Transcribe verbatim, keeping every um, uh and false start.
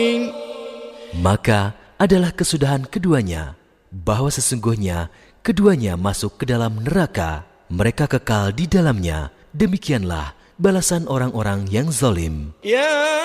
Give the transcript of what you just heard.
Maka adalah kesudahan keduanya, bahwa sesungguhnya keduanya masuk ke dalam neraka, mereka kekal di dalamnya. Demikianlah balasan orang-orang yang zalim. Ya